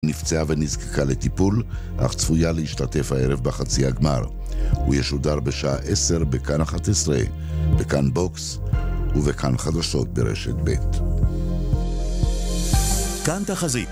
נפצעה ונזקקה לטיפול, אך צפויה להשתתף הערב בחצי הגמר. הוא ישודר בשעה 10 בכאן 11, בכאן בוקס ובכאן חדשות ברשת ב'. כאן תחזית.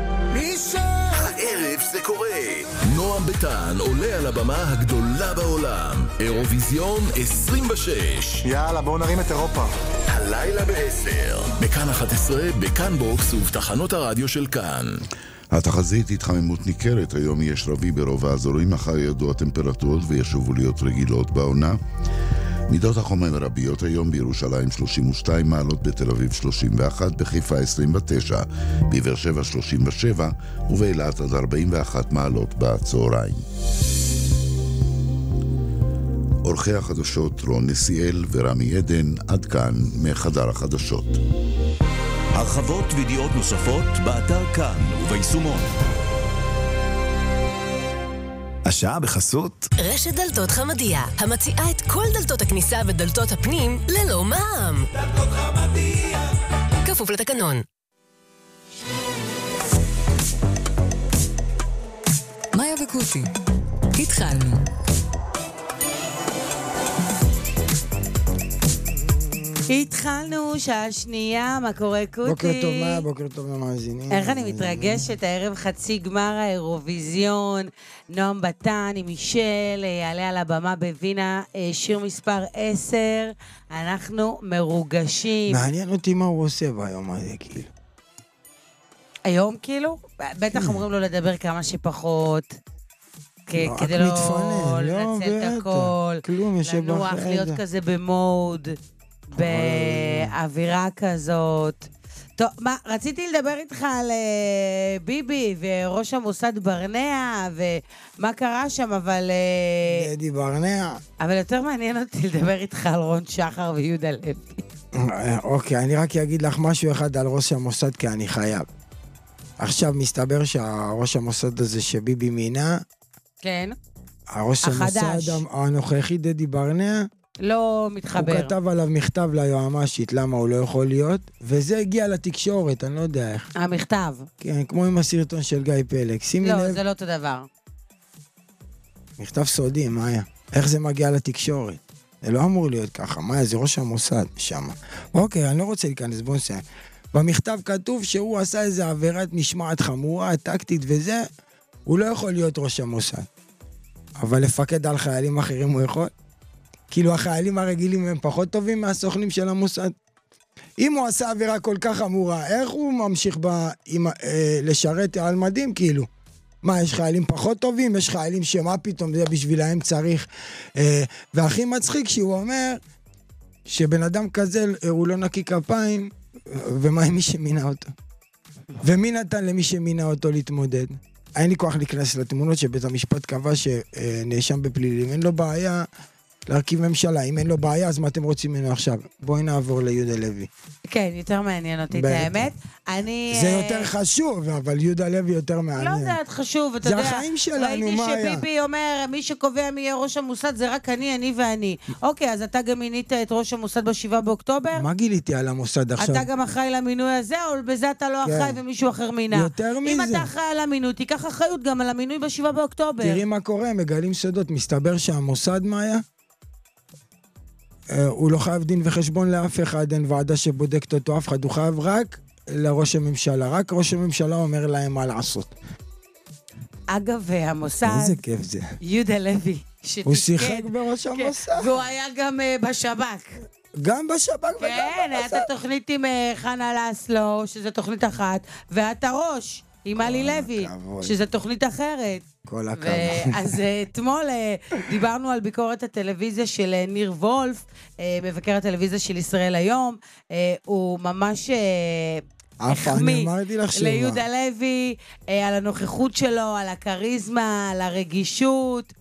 הערב זה קורה. נועם ביטן עולה על הבמה הגדולה בעולם. אירוויזיון 26. יאללה, בואו נרים את אירופה. הלילה ב-10. בכאן 11, בכאן בוקס ובתחנות הרדיו של כאן. התחזית התחממות ניכרת, היום יש רבי ברוב האזורים, מחר ירדו הטמפרטורות וישובו להיות רגילות בעונה. מידות החום הן רביות היום, בירושלים 32 מעלות, בתל אביב 31, בחיפה 29, בבאר שבע 37 ובאילת עד 41 מעלות בצהריים. עורכי החדשות רון נסיאל ורמי עדן, עד כאן מחדר החדשות. הרחבות וידיעות נוספות באתר כאן וביישומון. השעה בחסות רשת דלתות חמדיה, המציעה את כל דלתות הכניסה ודלתות הפנים ללא מע"מ. דלתות חמדיה, כפוף לתקנון. מאיה וקוטי, התחלנו. התחלנו, שעה שנייה, מה קורה קוטי? בוקר טוב, מה? בוקר טוב למאזינים. איך אני מתרגשת, הערב חצי גמר האירוויזיון, נועם ביטן עם מישל, יעלה על הבמה בווינה, שיר מספר 10, אנחנו מרוגשים. מעניין אותי מה הוא עושה ביום הזה, כאילו. היום כאילו? בטח אומרים לו לדבר כמה שפחות. כדי לא לנצל את הכל, לנוח, להיות כזה במוד. באווירה כזאת. טוב, מה, רציתי לדבר איתך על ביבי וראש המוסד ברנע ומה קרה שם, אבל... דדי ברנע. אבל יותר מעניין אותי לדבר איתך על רון שחר ויהודה לוי. אוקיי, אני רק אגיד לך משהו אחד על ראש המוסד, כי אני חייב. עכשיו מסתבר שהראש המוסד הזה שביבי מינה, כן. הראש המוסד הנוכחי דדי ברנע, לא מתחבר. הוא כתב עליו מכתב ליועמ"שית, למה הוא לא יכול להיות, וזה הגיע לתקשורת, אני לא יודע איך. המכתב. כן, כמו עם הסרטון של גיא פלג. שימי לב. לא, זה לא אותו דבר. מכתב סודי, מאיה. איך זה מגיע לתקשורת? זה לא אמור להיות ככה, מאיה, זה ראש המוסד שם. אוקיי, אני לא רוצה להיכנס, בוא נסיים. במכתב כתוב שהוא עשה איזו עבירת משמעת חמורה, טקטית וזה, הוא לא יכול להיות ראש המוסד. אבל לפקד על חיילים אחרים הוא יכול. כאילו החיילים הרגילים הם פחות טובים מהסוכנים של המוסד. אם הוא עשה עבירה כל כך חמורה, איך הוא ממשיך לשרת על מדים כאילו? מה, יש חיילים פחות טובים? יש חיילים שמה פתאום זה בשבילהם צריך? והכי מצחיק שהוא אומר שבן אדם כזה הוא לא נקי כפיים, ומה עם מי שמינה אותו? ומי נתן למי שמינה אותו להתמודד? אין לי כוח להיכנס לתמונות שבית המשפט קבע שנאשם בפלילים, אין לו בעיה להרכיב ממשלה. אם אין לו בעיה, אז מה אתם רוצים ממנו עכשיו? בואי נעבור ליהודה לוי. כן, יותר מעניין אותי את האמת. זה יותר חשוב, אבל יהודה לוי יותר מעניין. לא יודעת חשוב, אתה יודע. זה החיים שלנו, ראיתי שביבי אומר, מי שקובע מי יהיה ראש המוסד זה רק אני ואני. אוקיי, אז אתה גם מינית את ראש המוסד ב7 באוקטובר? מה גיליתי על המוסד עכשיו? אתה גם אחראי למינוי הזה, או בזה אתה לא אחראי ומישהו אחר מינה? יותר מזה. אם אתה אחראי על המינוי, תיקח אחריות גם על המינוי ב7 באוקטובר. תראי מה קורה, מגלים סודות. מסתבר שהמוסד, מאיה, הוא לא חייב דין וחשבון לאף אחד, אין ועדה שבודקת אותו, אף אחד, הוא חייב רק לראש הממשלה, רק ראש הממשלה אומר להם מה לעשות. אגב, המוסד... איזה כיף זה. יהודה לוי. הוא שיחק בראש המוסד. והוא היה גם בשב"כ. גם בשב"כ וגם במוסד. כן, הייתה תוכנית עם חנה לסלו, שזה תוכנית אחת, והייתה ראש עם אלי לוי, שזה תוכנית אחרת. כל הכבוד. אז אתמול דיברנו על ביקורת הטלוויזיה של ניר וולף, מבקר הטלוויזיה של ישראל היום, הוא ממש החמיא ליהודה לוי, על הנוכחות שלו, על הקריזמה, על הרגישות,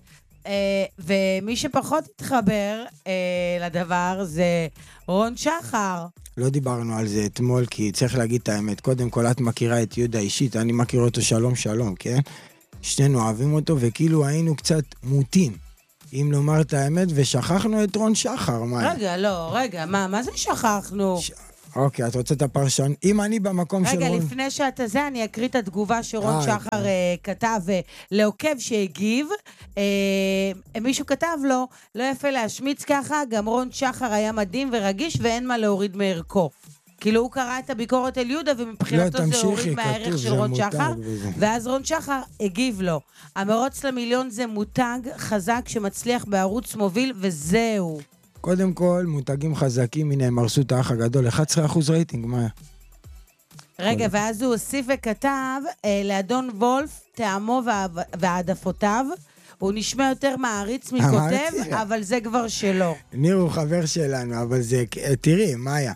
ומי שפחות התחבר לדבר זה רון שחר. לא דיברנו על זה אתמול, כי צריך להגיד את האמת. קודם כל, את מכירה את יהודה אישית, אני מכיר אותו שלום, כן? שנינו אוהבים אותו, וכאילו היינו קצת מוטים, אם לומר את האמת, ושכחנו את רון שחר. רגע, לא, רגע, מה זה שכחנו? אוקיי, את רוצה את הפרשן? אם אני במקום של רגע, רון... לפני שאתה זה, אני אקריא את התגובה שרון שחר כתב לעוקב שהגיב. מישהו כתב לו, לא יפה להשמיץ ככה, גם רון שחר היה מדהים ורגיש ואין מה להוריד מערכו. כאילו הוא קרא את הביקורת על יהודה, ומבחינתו זה הוריד מהערך של רון שחר, ואז רון שחר הגיב לו. המרוץ למיליון זה מותג חזק שמצליח בערוץ מוביל, וזהו. קודם כל, מותגים חזקים, הנה הם הרסו את האח הגדול, 11% רייטינג, מה? רגע, ואז הוא הוסיף וכתב, לאדון וולף, טעמו והעדפותיו, הוא נשמע יותר מעריץ מכותב, אבל זה כבר שלו. ניר הוא חבר שלנו, אבל זה, תראי, מאיה,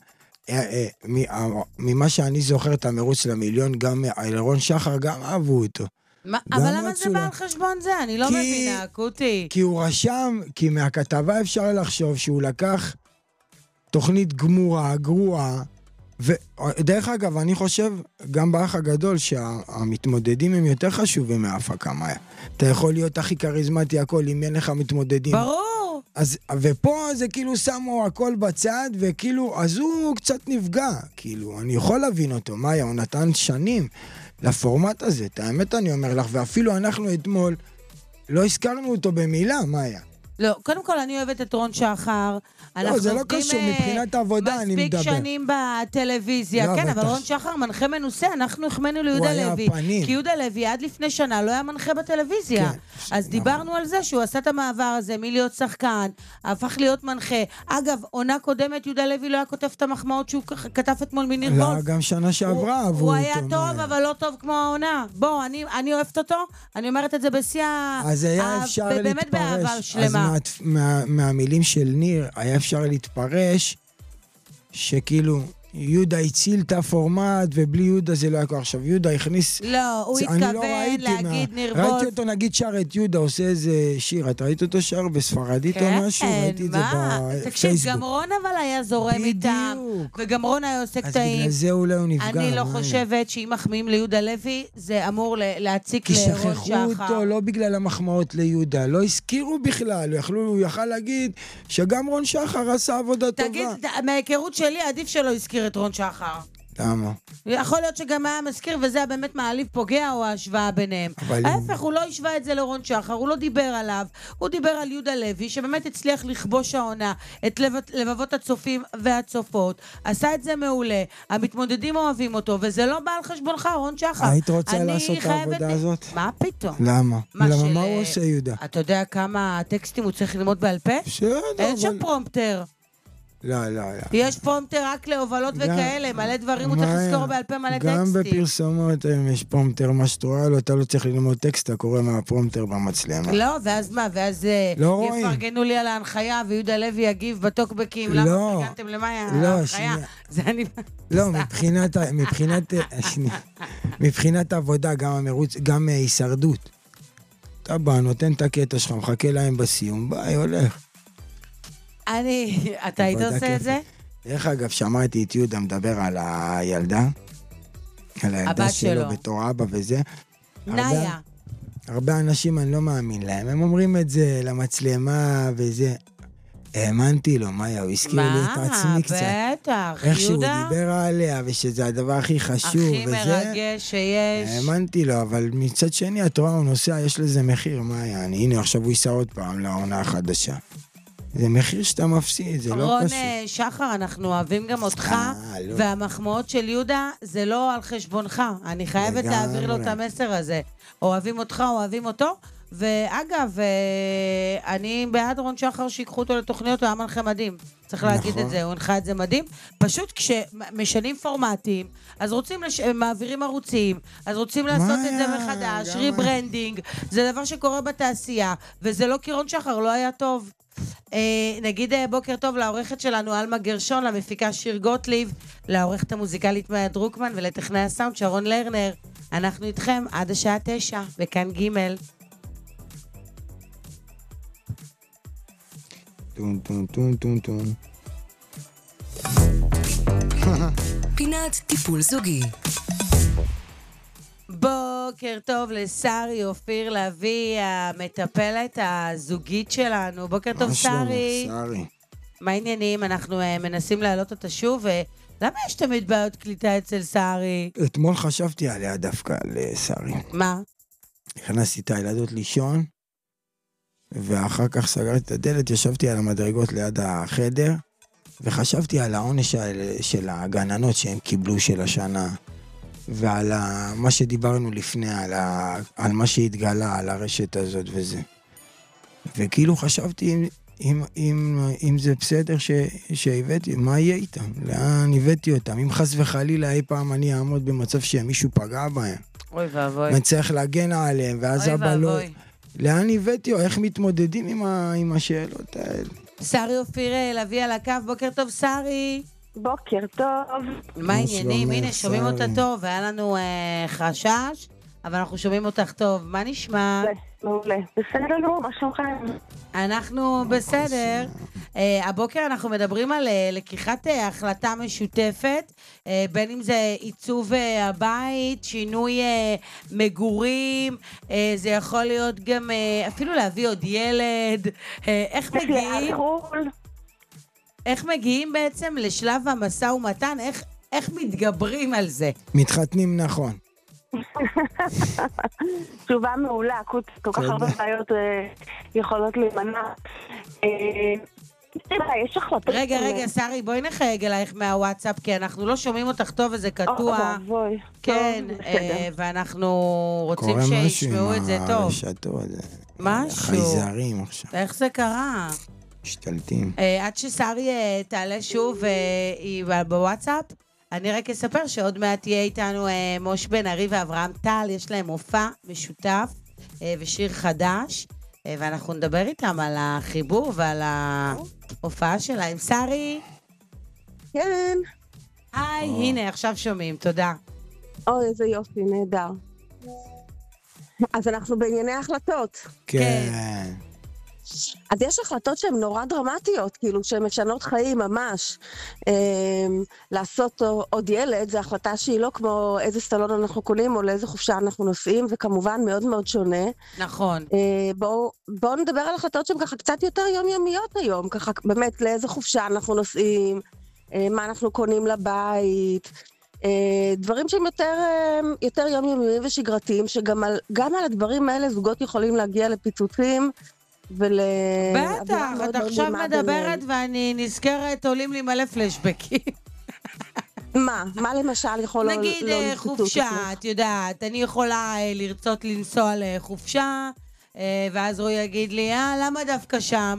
ממה שאני זוכר את המרוץ למיליון, גם רון שחר גם אהבו אותו. אבל למה זה בא על חשבון זה? אני לא מבינה, קוטי. כי הוא רשם, כי מהכתבה אפשר לחשוב שהוא לקח תוכנית גרועה, ודרך אגב, אני חושב, גם באח הגדול, שהמתמודדים הם יותר חשובים מההפקה, מאיה. אתה יכול להיות הכי כריזמטי הכל, אם אין לך מתמודדים. ברור. ופה זה כאילו שמו הכל בצד, וכאילו, אז הוא קצת נפגע. כאילו, אני יכול להבין אותו, מאיה, הוא נתן שנים לפורמט הזה. את האמת אני אומר לך, ואפילו אנחנו אתמול לא הזכרנו אותו במילה, מאיה. לא, קודם כל אני אוהבת את רון שחר. לא, זה לא קשור, מבחינת העבודה אני מדבר. מספיק שנים בטלוויזיה, כן, אבל רון שחר מנחה מנוסה, אנחנו החמנו ליהודה לוי. כי יהודה לוי עד לפני שנה לא היה מנחה בטלוויזיה. אז דיברנו על זה שהוא עשה את המעבר הזה, מלהיות שחקן, הפך להיות מנחה. אגב, עונה קודמת, יהודה לוי לא היה כותב את המחמאות שהוא כתב אתמול מניר וולף. לא, גם שנה שעברה עברו אותו. הוא היה טוב, אבל לא טוב כמו העונה. בוא, אני אוהבת אותו, אני אומרת את זה בשיא, באמת באהבה שלמה. מהמילים של ניר, היה אפשר להתפרש שכאילו יהודה הציל את הפורמט, ובלי יהודה זה לא היה כל עכשיו. יהודה הכניס... לא, הוא התכוון להגיד ניר וולף. ראיתי אותו, נגיד שר את יהודה, עושה איזה שיר. את ראית אותו שר בספרדית או משהו? ראיתי את זה בפייסבוק. תקשיב, גם רון אבל היה זורם איתם, וגם רון היה עושה קטעים. אז בגלל זה אולי הוא נפגע. אני לא חושבת שאם מחמיאים ליהודה לוי, זה אמור להציק לרון שחר. כי שכחו אותו, לא בגלל המחמאות ליהודה. לא הזכירו בכלל. הוא יכל להגיד שגם רון שחר עשה עבודה טובה. תגיד, מההיכרות שלי, עדיף שלא הזכיר את רון שחר. למה? יכול להיות שגם היה מזכיר, וזה היה באמת מעליב פוגע או ההשוואה ביניהם. ההפך, הוא לא השווה את זה לרון שחר, הוא לא דיבר עליו, הוא דיבר על יהודה לוי, שבאמת הצליח לכבוש העונה את לבבות הצופים והצופות, עשה את זה מעולה, המתמודדים אוהבים אותו, וזה לא בא על חשבונך, רון שחר. היית רוצה לעשות את העבודה הזאת? מה פתאום? למה? מה הוא עושה, יהודה? אתה יודע כמה טקסטים הוא צריך ללמוד בעל פה? אין שם פרומפטר. לא. יש פרומפטר רק להובלות וכאלה, מלא דברים הוא צריך לזכור בעל פה מלא טקסטים. גם בפרסומות יש פרומפטר, מה שתוראה לו, אתה לא צריך ללמוד טקסט, אתה קורא מהפרומפטר במצלמה. לא, ואז מה? ואז יפרגנו לי על ההנחיה, ויהודה לוי יגיב בטוקבקים, למה פרגנתם למה ההנחיה? לא, מבחינת עבודה, גם הישרדות. אתה בא, נותן את הקטע שלך, מחכה להם בסיום, ביי, הולך. אתה היית עושה את זה? דרך אגב, שמעתי את יהודה מדבר על הילדה, על הילדה שלו בתור אבא וזה. נאיה. הרבה אנשים אני לא מאמין להם, הם אומרים את זה למצלמה וזה. האמנתי לו, מאיה, הוא הזכיר לי את עצמי קצת. בטח, איך שהוא דיבר עליה, ושזה הדבר הכי חשוב הכי מרגש שיש. האמנתי לו, אבל מצד שני, את רואה, הוא נוסע, יש לזה מחיר, מאיה. הנה, עכשיו הוא ייסע עוד פעם לעונה החדשה. זה מחיר שאתה מפסיד, זה לא פשוט. רון שחר, אנחנו אוהבים גם אותך, והמחמאות של יהודה זה לא על חשבונך. אני חייבת להעביר לו את המסר הזה. אוהבים אותך, אוהבים אותו. ואגב, אני בעד רון שחר שיקחו אותו לתוכניות, הוא היה מנחה מדהים. צריך להגיד את זה, הוא הנחה את זה מדהים. פשוט כשמשנים פורמטים, אז מעבירים ערוצים, אז רוצים לעשות את זה מחדש, ריברנדינג, זה דבר שקורה בתעשייה, וזה לא כי רון שחר לא היה טוב. נגיד בוקר טוב לעורכת שלנו אלמה גרשון, למפיקה שיר גוטליב, לעורכת המוזיקלית מאיה דרוקמן ולטכנאי הסאונד שרון לרנר. אנחנו איתכם עד השעה 9 וכאן ג' טון טון טון טון טון. פינת טיפול זוגי. בוקר טוב לשרי אופיר להביא, המטפלת הזוגית שלנו. בוקר טוב שרי. שרי. מה העניינים? אנחנו מנסים להעלות אותה שוב, למה יש תמיד בעיות קליטה אצל שרי? אתמול חשבתי עליה דווקא לשרי. מה? הכנסתי את הילדות לישון, ואחר כך סגרתי את הדלת, ישבתי על המדרגות ליד החדר, וחשבתי על העונש של הגננות שהם קיבלו של השנה, ועל מה שדיברנו לפני, על מה שהתגלה, על הרשת הזאת וזה. וכאילו חשבתי אם זה בסדר שהבאתי, מה יהיה איתם? לאן הבאתי אותם? אם חס וחלילה אי פעם אני אעמוד במצב שמישהו פגע בהם. אוי ואבוי. ואני צריך להגן עליהם, ואז אבא לא... לאן הבאתי או איך מתמודדים עם השאלות האלה? שרי אופיר לביא על הקו, בוקר טוב שרי. בוקר טוב. מה העניינים? הנה, שומעים אותה טוב, היה לנו חשש, אבל אנחנו שומעים אותך טוב. מה נשמע? מעולה. בסדר גמור, מה שלומכם? אנחנו בסדר. הבוקר אנחנו מדברים על לקיחת החלטה משותפת, בין אם זה עיצוב הבית, שינוי מגורים, זה יכול להיות גם אפילו להביא עוד ילד. איך מגיעים בעצם לשלב המשא ומתן? איך מתגברים על זה? מתחתנים נכון. תשובה מעולה, כל כך הרבה בעיות יכולות להימנע. יש החלטות... רגע, שרי, בואי נחייג אלייך מהוואטסאפ, כי אנחנו לא שומעים אותך טוב וזה קטוע. כן, ואנחנו רוצים שישמעו את זה טוב. משהו. חייזרים עכשיו. איך זה קרה? משתלטים. עד ששרי תעלה שוב היא בוואטסאפ, אני רק אספר שעוד מעט תהיה איתנו מוש בן ארי ואברהם טל, יש להם מופע משותף ושיר חדש, ואנחנו נדבר איתם על החיבור ועל ההופעה שלהם. שרי? כן. היי, הנה, עכשיו שומעים, תודה. אוי, איזה יופי, נהדר. אז אנחנו בענייני החלטות. כן. אז יש החלטות שהן נורא דרמטיות, כאילו שהן משנות חיים ממש. לעשות עוד ילד, זו החלטה שהיא לא כמו איזה סלון אנחנו קונים או לאיזה חופשה אנחנו נוסעים, וכמובן מאוד מאוד שונה. נכון. בואו נדבר על החלטות שהן ככה קצת יותר יומיומיות היום, ככה באמת לאיזה חופשה אנחנו נוסעים, מה אנחנו קונים לבית, דברים שהם יותר יומיומיים ושגרתיים, שגם על הדברים האלה זוגות יכולים להגיע לפיצוצים, בטח, את עכשיו מדברת ואני נזכרת, עולים לי מלא פלשבקים. מה למשל יכול לא נגיד חופשה, את יודעת, אני יכולה לרצות לנסוע לחופשה, ואז הוא יגיד לי, למה דווקא שם?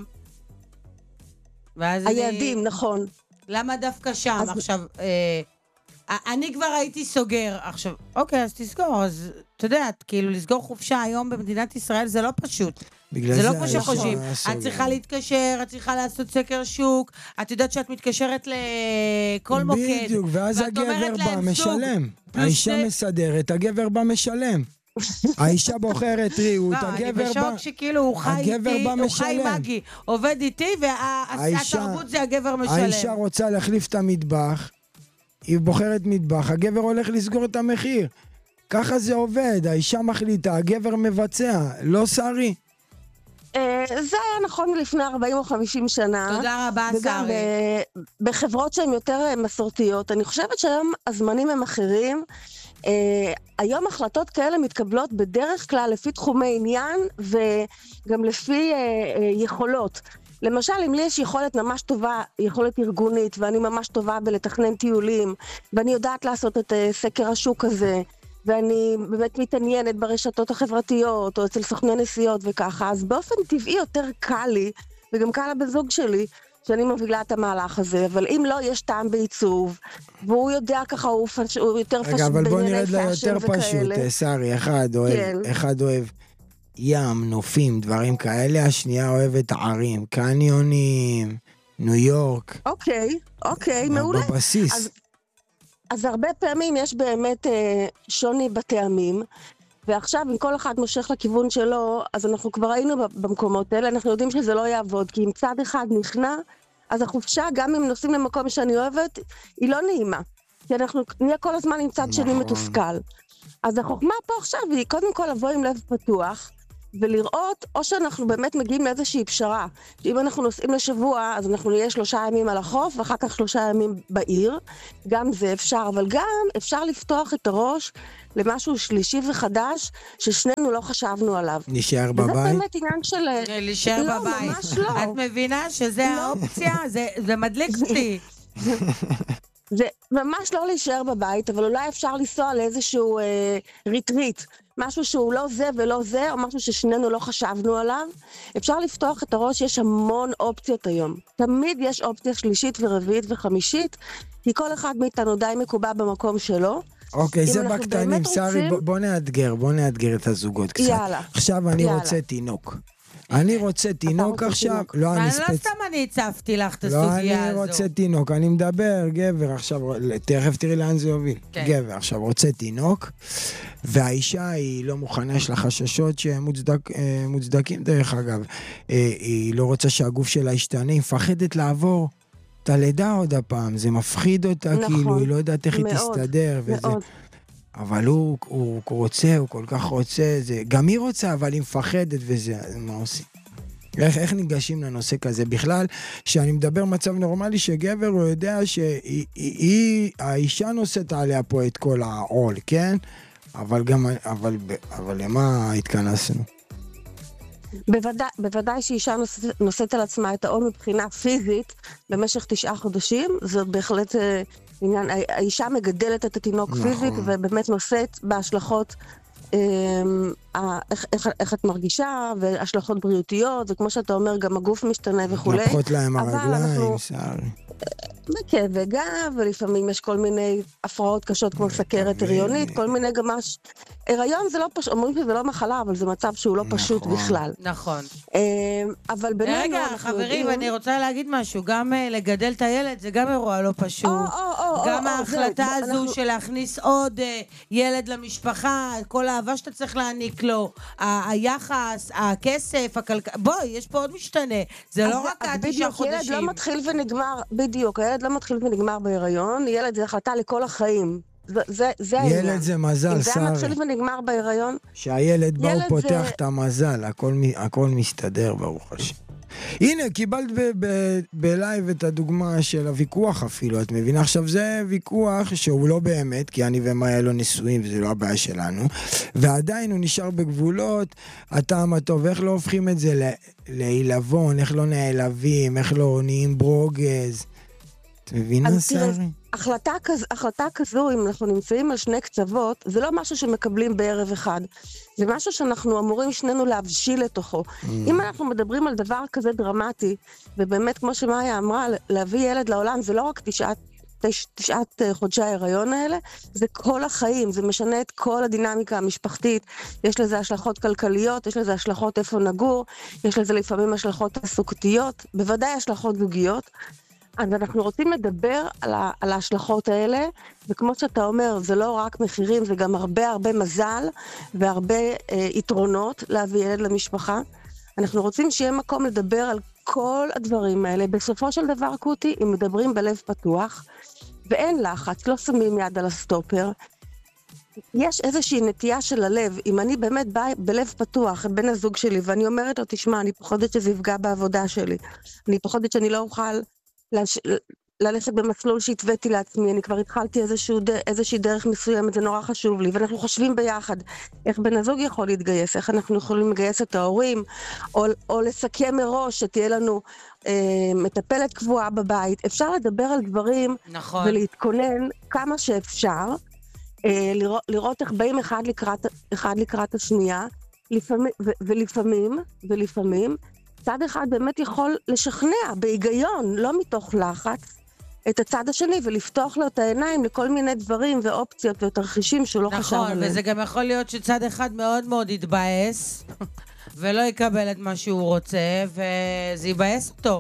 היעדים, נכון. למה דווקא שם? עכשיו, אני כבר הייתי סוגר. עכשיו, אוקיי, אז תסגור. אז, אתה יודעת, כאילו, לסגור חופשה היום במדינת ישראל זה לא פשוט. זה לא כמו שחושבים. את צריכה להתקשר, את צריכה לעשות סקר שוק, את יודעת שאת מתקשרת לכל מוקד. בדיוק, ואז הגבר בא משלם. האישה מסדרת, הגבר בא משלם. האישה בוחרת ריהוט, הגבר בא... אני בשוק שכאילו הוא חי איתי, הוא חי מגי, עובד איתי, והתרבות זה הגבר משלם. האישה רוצה להחליף את המטבח, היא בוחרת מטבח, הגבר הולך לסגור את המחיר. ככה זה עובד, האישה מחליטה, הגבר מבצע, לא שרי. זה היה נכון לפני 40 או 50 שנה. תודה רבה, שרי. וגם בחברות שהן יותר מסורתיות. אני חושבת שהיום הזמנים הם אחרים. היום החלטות כאלה מתקבלות בדרך כלל לפי תחומי עניין, וגם לפי יכולות. למשל, אם לי יש יכולת ממש טובה, יכולת ארגונית, ואני ממש טובה בלתכנן טיולים, ואני יודעת לעשות את סקר השוק הזה, ואני באמת מתעניינת ברשתות החברתיות, או אצל סוכני נסיעות וככה, אז באופן טבעי יותר קל לי, וגם קל לבן זוג שלי, שאני מובילה את המהלך הזה, אבל אם לא, יש טעם בעיצוב, והוא יודע ככה, הוא יותר פשוט רגע, אבל בוא נרד ליותר פשוט, שרי, אחד אוהב ים, נופים, דברים כאלה, השנייה אוהבת ערים, קניונים, ניו יורק. אוקיי, מעולה. בבסיס. אז הרבה פעמים יש באמת שוני בטעמים, ועכשיו אם כל אחד מושך לכיוון שלו, אז אנחנו כבר היינו במקומות האלה, אנחנו יודעים שזה לא יעבוד, כי אם צד אחד נכנע, אז החופשה, גם אם נוסעים למקום שאני אוהבת, היא לא נעימה. כי אנחנו נהיה כל הזמן עם צד שני מתוסכל. אז החוכמה פה עכשיו היא קודם כל לבוא עם לב פתוח, ולראות, או שאנחנו באמת מגיעים לאיזושהי פשרה. אם אנחנו נוסעים לשבוע, אז אנחנו נהיה 3 ימים על החוף, ואחר כך 3 ימים בעיר. גם זה אפשר, אבל גם אפשר לפתוח את הראש למשהו שלישי וחדש, ששנינו לא חשבנו עליו. נשאר בבית? וזה באמת עניין של... להישאר בבית. לא, ממש לא. את מבינה שזה האופציה? זה מדליק אותי. זה ממש לא להישאר בבית, אבל אולי אפשר לנסוע לאיזשהו ריטריט. משהו שהוא לא זה ולא זה, או משהו ששנינו לא חשבנו עליו. אפשר לפתוח את הראש, יש המון אופציות היום. תמיד יש אופציה שלישית ורביעית וחמישית, כי כל אחד מאיתנו די מקובע במקום שלו. אוקיי, זה בקטנים, שרי, בוא נאתגר את הזוגות קצת. יאללה. עכשיו אני רוצה תינוק. אני רוצה תינוק עכשיו, לא אני לא סתם אני הצפתי לך את הסוגיה הזו. לא, אני רוצה תינוק, אני מדבר, גבר עכשיו, תכף תראי לאן זה יוביל. גבר עכשיו רוצה תינוק, והאישה היא לא מוכנה, יש לה חששות שמוצדקים דרך אגב. היא לא רוצה שהגוף שלה ישתנה, היא מפחדת לעבור את הלידה עוד הפעם, זה מפחיד אותה, כאילו היא לא יודעת איך היא תסתדר וזה. אבל הוא רוצה, הוא כל כך רוצה, גם היא רוצה, אבל היא מפחדת וזה, מה עושים? איך ניגשים לנושא כזה? בכלל, שאני מדבר מצב נורמלי שגבר הוא יודע האישה נושאת עליה פה את כל העול, כן? אבל למה התכנסנו? בוודאי שאישה נושאת על עצמה את העול מבחינה פיזית במשך 9 חודשים, זה בהחלט עניין, האישה מגדלת את התינוק פיזית ובאמת נושאת בהשלכות איך את מרגישה והשלכות בריאותיות, וכמו שאתה אומר גם הגוף משתנה וכולי. נפחות להם הרגליים, שרי. וכאבי גב, ולפעמים יש כל מיני הפרעות קשות כמו סכרת הריונית, כל מיני גמש. הריון זה לא פשוט, אומרים שזה לא מחלה, אבל זה מצב שהוא לא פשוט בכלל. נכון. אבל בינינו רגע, חברים, אני רוצה להגיד משהו, גם לגדל את הילד זה גם אירוע לא פשוט. גם ההחלטה הזו של להכניס עוד ילד למשפחה, כל האהבה שאתה צריך להעניק לו, היחס, הכסף, בואי, יש פה עוד משתנה. זה לא רק 9 חודשים. ילד לא מתחיל ונגמר, בדיוק, הילד לא מתחיל ונגמר בהיריון, ילד זה החלטה לכל החיים. זה העניין. ילד זה מזל, שרי. אם זה מתחיל ונגמר בהיריון. שהילד בא הוא פותח את המזל, הכל מסתדר ברוך השם. הנה, קיבלת בלייב את הדוגמה של הוויכוח אפילו, את מבינה? עכשיו זה ויכוח שהוא לא באמת, כי אני ומאיה לא נשואים וזה לא הבעיה שלנו, ועדיין הוא נשאר בגבולות, הטעם הטוב, איך לא הופכים את זה להילבון, איך לא נעלבים, איך לא נהיים ברוגז, את מבינה, שרי? החלטה כזו, אם אנחנו נמצאים על 2 קצוות, זה לא משהו שמקבלים בערב אחד. זה משהו שאנחנו אמורים שנינו להבשיל לתוכו. אם אנחנו מדברים על דבר כזה דרמטי, ובאמת, כמו שמאיה אמרה, להביא ילד לעולם, זה לא רק 9 חודשי ההיריון האלה, זה כל החיים, זה משנה את כל הדינמיקה המשפחתית, יש לזה השלכות כלכליות, יש לזה השלכות איפה נגור, יש לזה לפעמים השלכות תעסוקתיות, בוודאי השלכות זוגיות, אז אנחנו רוצים לדבר על ההשלכות האלה, וכמו שאתה אומר, זה לא רק מחירים, זה גם הרבה מזל, והרבה יתרונות להביא ילד למשפחה. אנחנו רוצים שיהיה מקום לדבר על כל הדברים האלה. בסופו של דבר, קוטי, אם מדברים בלב פתוח, ואין לחץ, לא שמים יד על הסטופר, יש איזושהי נטייה של הלב, אם אני באמת באה בלב פתוח, בן הזוג שלי, ואני אומרת לו, תשמע, אני פוחדת שזה יפגע בעבודה שלי, אני פוחדת שאני לא אוכל ללכת במסלול שהתוויתי לעצמי, אני כבר התחלתי איזושהי דרך מסוימת, זה נורא חשוב לי, ואנחנו חושבים ביחד איך בן הזוג יכול להתגייס, איך אנחנו יכולים לגייס את ההורים, או לסכם מראש שתהיה לנו מטפלת קבועה בבית. אפשר לדבר על דברים נכון. ולהתכונן כמה שאפשר, לראות איך באים אחד לקראת השנייה, ולפעמים, צד אחד באמת יכול לשכנע בהיגיון, לא מתוך לחץ, את הצד השני, ולפתוח לו את העיניים לכל מיני דברים ואופציות ותרחישים שהוא לא חשב עליהם. נכון, וזה גם יכול להיות שצד אחד מאוד מאוד יתבאס, ולא יקבל את מה שהוא רוצה, וזה יבאס אותו.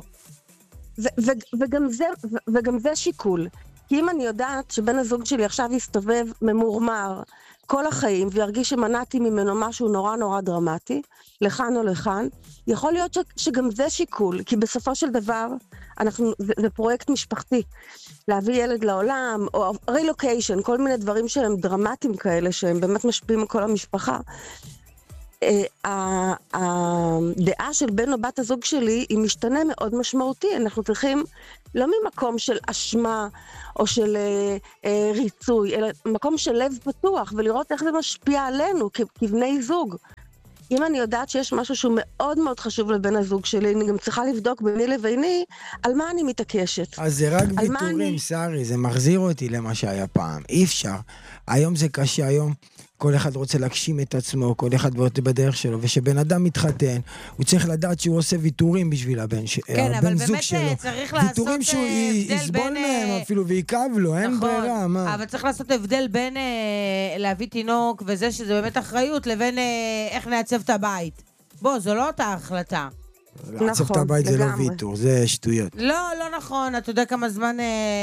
וגם זה שיקול. כי אם אני יודעת שבן הזוג שלי עכשיו יסתובב ממורמר כל החיים, וירגיש שמנעתי ממנו משהו נורא נורא דרמטי, לכאן או לכאן, יכול להיות שגם זה שיקול, כי בסופו של דבר, זה פרויקט משפחתי. להביא ילד לעולם, או רילוקיישן, כל מיני דברים שהם דרמטיים כאלה, שהם באמת משפיעים על כל המשפחה. הדעה של בן או בת הזוג שלי היא משתנה מאוד משמעותי. אנחנו צריכים לא ממקום של אשמה או של ריצוי, אלא מקום של לב פתוח, ולראות איך זה משפיע עלינו כבני זוג. אם אני יודעת שיש משהו שהוא מאוד מאוד חשוב לבן הזוג שלי, אני גם צריכה לבדוק ביני לביני על מה אני מתעקשת. אז זה רק ויתורים, שרי, זה מחזיר אותי למה שהיה פעם. אי אפשר. היום זה קשה, היום כל אחד רוצה להגשים את עצמו, כל אחד בדרך שלו, ושבן אדם מתחתן, הוא צריך לדעת שהוא עושה ויתורים בשביל הבן זוג שלו. כן, אבל באמת צריך לעשות ויתורים שהוא יסבול מהם אפילו, ויקב לו, אין ברירה, מה? אבל צריך לעשות הבדל בין להביא תינוק וזה שזה באמת אחריות, לבין איך נעצב את הבית. בוא, זו לא אותה החלטה. לעצב את הבית זה לא ויתור, זה שטויות. לא נכון, אתה יודע כמה זמן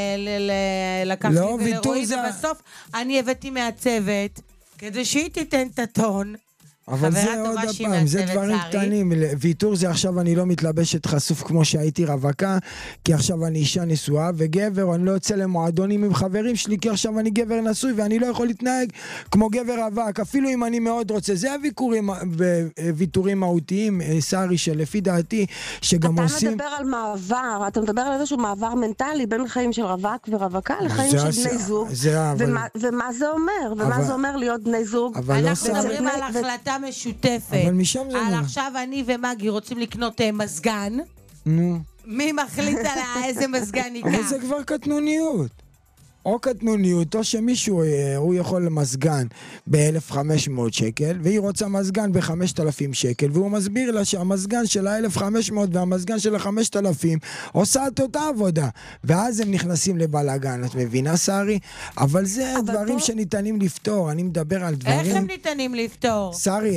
לקח לי ולרואי, ובסוף אני הבאתי מהצוות, כדי שהיא תיתן את הטון. אבל זה עוד הפעם, זה דברים קטנים. ויתור זה עכשיו אני לא מתלבשת חשוף כמו שהייתי רווקה, כי עכשיו אני אישה נשואה וגבר, אני לא יוצא למועדונים עם חברים שלי, כי עכשיו אני גבר נשוי ואני לא יכול להתנהג כמו גבר רווק, אפילו אם אני מאוד רוצה. זה ויתורים מהותיים, שרי, שלפי דעתי, שגם עושים... אתה מדבר על מעבר, אתה מדבר על איזשהו מעבר מנטלי בין חיים של רווק ורווקה לחיים של בני זוג. ומה זה אומר? ומה זה אומר להיות בני זוג? אנחנו מדברים על החלטה משותפת. על עכשיו אני ומגי רוצים לקנות מזגן. נו. מי מחליט על איזה מזגן ייקח? אבל זה כבר קטנוניות. או קטנוניות, או שמישהו, הוא יכול למזגן ב-1,500 שקל, והיא רוצה מזגן ב-5,000 שקל, והוא מסביר לה שהמזגן של ה-1,500 והמזגן של ה-5,000 עושה את אותה עבודה. ואז הם נכנסים לבלגן, את מבינה, שרי? אבל זה דברים שניתנים לפתור, אני מדבר על דברים... איך הם ניתנים לפתור? שרי,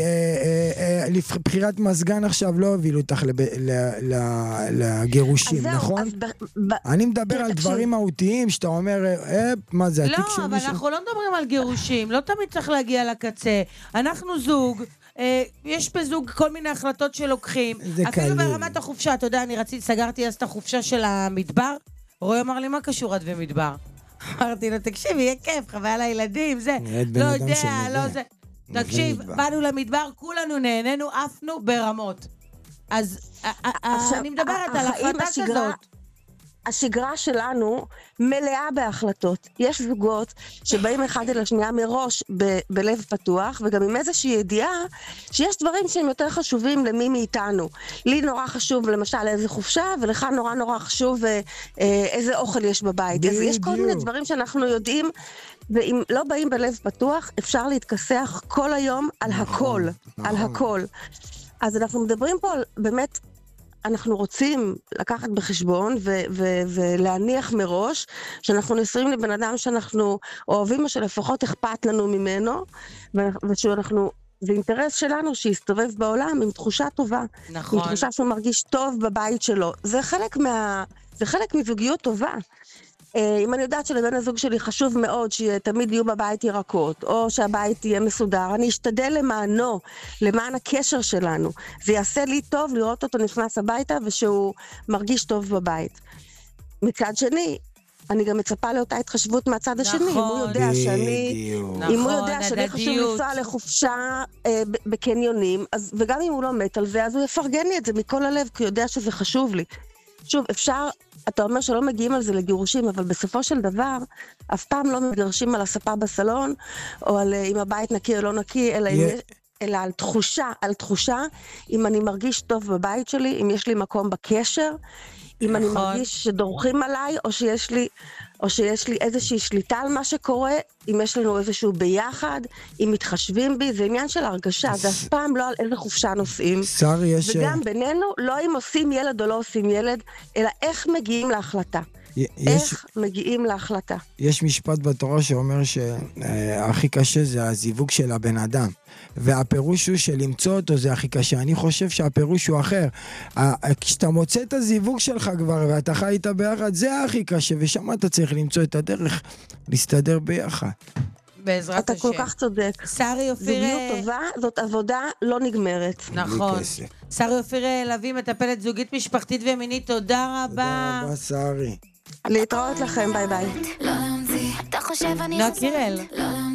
לבחירת מזגן עכשיו לא הובילו אותך לגירושים, נכון? אני מדבר על דברים מהותיים, שאתה אומר... מה זה? לא, אבל אנחנו לא מדברים על גירושים, לא תמיד צריך להגיע לקצה. אנחנו זוג, יש בזוג כל מיני החלטות שלוקחים. אפילו ברמת החופשה, אתה יודע, סגרתי אז את החופשה של המדבר, רועי אמר לי, מה קשור את ומדבר? אמרתי לו, תקשיב, יהיה כיף, חוויה לילדים, זה. לא יודע, לא זה. תקשיב, באנו למדבר, כולנו נהנינו, עפנו ברמות. אז אני מדברת על החלטה כזאת. השגרה שלנו מלאה בהחלטות. יש זוגות שבאים אחד אל השנייה מראש בלב פתוח, וגם עם איזושהי ידיעה שיש דברים שהם יותר חשובים למי מאיתנו. לי נורא חשוב למשל איזה חופשה, ולך נורא חשוב איזה אוכל יש בבית. אז יש כל מיני דברים שאנחנו יודעים, ואם לא באים בלב פתוח, אפשר להתכסח כל היום על הכל. על הכל. אז אנחנו מדברים פה באמת... אנחנו רוצים לקחת בחשבון ולהניח מראש שאנחנו נשואים לבן אדם שאנחנו אוהבים או שלפחות אכפת לנו ממנו, ושאנחנו, זה אינטרס שלנו שיסתובב בעולם עם תחושה טובה. נכון. עם תחושה שהוא מרגיש טוב בבית שלו. זה חלק מזוגיות טובה. אם אני יודעת שלבן הזוג שלי חשוב מאוד שתמיד יהיו בבית ירקות, או שהבית יהיה מסודר, אני אשתדל למענו, למען הקשר שלנו. זה יעשה לי טוב לראות אותו נכנס הביתה ושהוא מרגיש טוב בבית. מצד שני, אני גם מצפה לאותה התחשבות מהצד השני. אם הוא יודע אם הוא יודע שאני חשוב לנסוע לחופשה בקניונים, וגם אם הוא לא מת על זה, אז הוא יפרגן לי את זה מכל הלב, כי הוא יודע שזה חשוב לי. שוב, אפשר... אתה אומר שלא מגיעים על זה לגירושים, אבל בסופו של דבר, אף פעם לא מגרשים על הספה בסלון, או על אם הבית נקי או לא נקי, אלא על תחושה, אם אני מרגיש טוב בבית שלי, אם יש לי מקום בקשר, אם אני מרגיש שדורכים עליי, או שיש לי איזושהי שליטה על מה שקורה, אם יש לנו איזשהו ביחד, אם מתחשבים בי, זה עניין של הרגשה, זה אף פעם לא על איזה חופשה נוסעים. וגם בינינו, לא אם עושים ילד או לא עושים ילד, אלא איך מגיעים להחלטה. איך מגיעים להחלטה. יש משפט בתורה שאומר שהכי קשה זה הזיווג של הבן אדם, והפירוש הוא שלמצוא אותו זה הכי קשה. אני חושב שהפירוש הוא אחר. כשאתה מוצא את הזיווג שלך כבר ואתה חי איתה ביחד, זה הכי קשה, ושם אתה צריך למצוא את הדרך להסתדר ביחד. בעזרת השם. אתה כל כך צודק. שרי אופיר... זוגיות טובה, זאת עבודה לא נגמרת. נכון. שרי אופיר לביא, מטפלת זוגית משפחתית ומינית, תודה רבה. תודה רבה, שרי. להתראות לכם, ביי ביי. נועה קירל.